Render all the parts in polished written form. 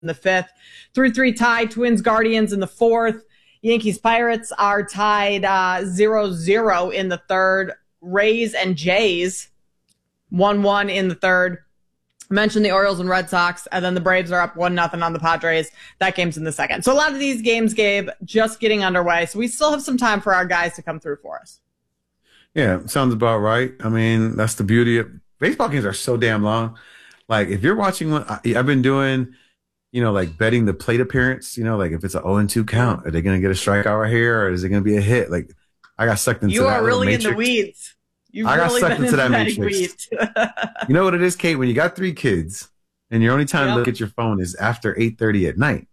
in the fifth. 3-3 tie, Twins Guardians in the fourth. Yankees Pirates are tied 0-0 in the third. Rays and Jays 1-1 in the third. I mentioned the Orioles and Red Sox, and then the Braves are up 1-0 on the Padres. That game's in the second. So a lot of these games, Gabe, just getting underway. So we still have some time for our guys to come through for us. Yeah, sounds about right. I mean, that's the beauty of baseball games are so damn long. Like if you're watching one, I've been doing, like betting the plate appearance, like if it's an 0-2 count, are they going to get a strikeout right here or is it going to be a hit? Like I got sucked into that. You are really matrix. in the weeds. I got sucked into that matrix. You know what it is, Kate? When you got 3 kids and your only time to look at your phone is after 8:30 at night,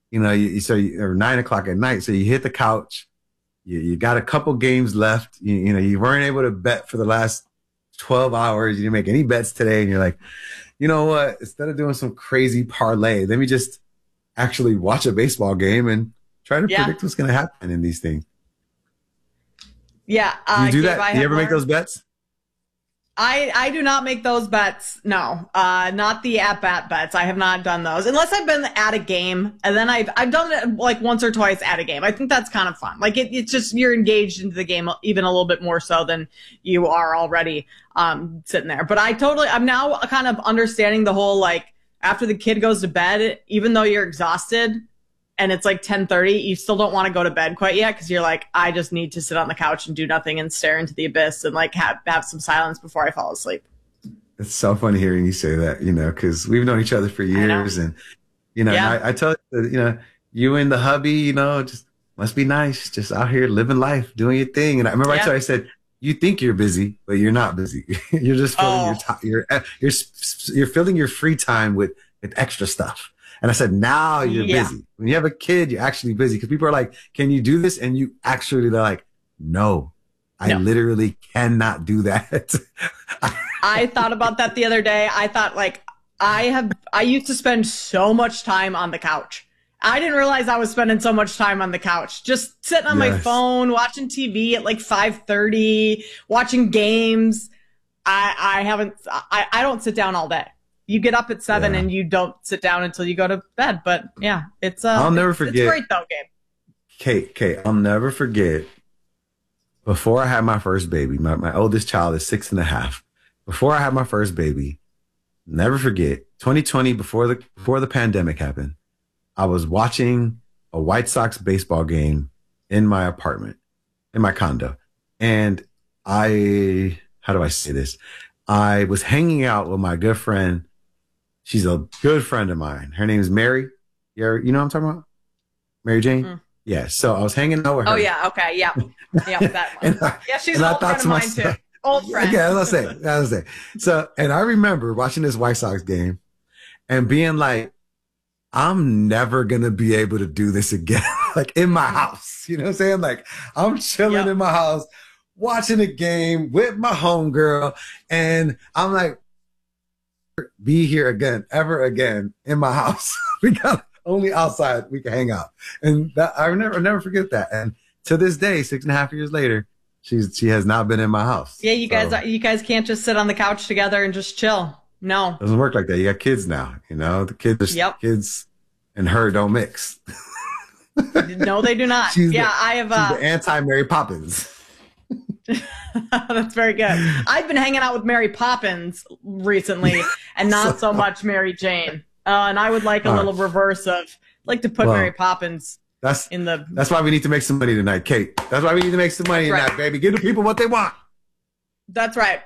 or 9 o'clock at night. So you hit the couch, you got a couple games left. You weren't able to bet for the last 12 hours. You didn't make any bets today. And you're like, you know what? Instead of doing some crazy parlay, let me just actually watch a baseball game and try to predict what's going to happen in these things. Yeah. You do that? Do you ever make those bets? I do not make those bets. No, not the at-bat bets. I have not done those unless I've been at a game, and then I've done it like once or twice at a game. I think that's kind of fun. Like it's just you're engaged into the game even a little bit more so than you are already sitting there. But I'm now kind of understanding the whole like after the kid goes to bed, even though you're exhausted and it's like 10:30, you still don't want to go to bed quite yet because you're like, I just need to sit on the couch and do nothing and stare into the abyss and like have some silence before I fall asleep. It's so funny hearing you say that, because we've known each other for years, and I tell you, you and the hubby, just must be nice, just out here living life, doing your thing. And I remember I said, you think you're busy, but you're not busy. You're just filling you're filling your free time with extra stuff. And I said, now you're busy. When you have a kid, you're actually busy. Because people are like, can you do this? And you actually, they're like, no, I literally cannot do that. I thought about that the other day. I thought I used to spend so much time on the couch. I didn't realize I was spending so much time on the couch, just sitting on my phone, watching TV at like 5:30, watching games. I don't sit down all day. You get up at 7 and you don't sit down until you go to bed. But it's I'll never forget. It's great though, Gabe. Kate, I'll never forget. Before I had my first baby, my oldest child is 6.5. Before I had my first baby, never forget, 2020, before the pandemic happened, I was watching a White Sox baseball game in my apartment, in my condo. And how do I say this? I was hanging out with my good friend. She's a good friend of mine. Her name is Mary. You know what I'm talking about? Mary Jane? Mm. Yeah. So I was hanging out with her. Oh, yeah. Okay. Yeah. Yeah. That one. She's an old friend of mine too. Old friend. Yeah, let's say. So, and I remember watching this White Sox game and being like, I'm never going to be able to do this again. Like in my house. You know what I'm saying? Like I'm chilling in my house, watching a game with my homegirl. And I'm like, be here again, ever again in my house. We got only outside we can hang out. And that, I'll never forget that. And to this day, 6.5 years later, she has not been in my house. Yeah, you guys can't just sit on the couch together and just chill. No. Doesn't work like that. You got kids now, the kids and her don't mix. No, they do not. She's the anti-Mary Poppins. That's very good. I've been hanging out with Mary Poppins recently and not so much Mary Jane. And I would like a little reverse of to put Mary Poppins in the... That's why we need to make some money tonight, Kate. That's why we need to make some money tonight, baby. Give the people what they want. That's right.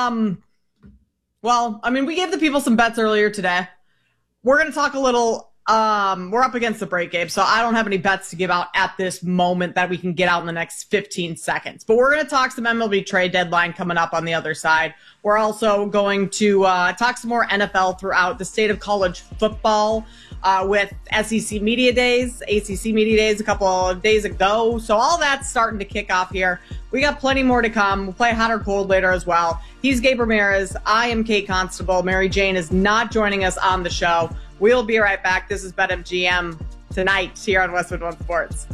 Well, I mean, we gave the people some bets earlier today. We're going to talk a little... we're up against the break, Gabe, so I don't have any bets to give out at this moment that we can get out in the next 15 seconds. But we're going to talk some MLB trade deadline coming up on the other side. We're also going to talk some more NFL throughout the state of college football with SEC Media Days, ACC Media Days a couple of days ago. So all that's starting to kick off here. We got plenty more to come. We'll play hot or cold later as well. He's Gabe Ramirez. I am Kate Constable. Mary Jane is not joining us on the show. We'll be right back. This is BetMGM tonight here on Westwood One Sports.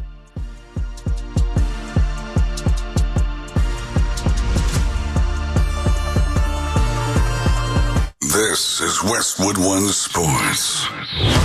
This is Westwood One Sports.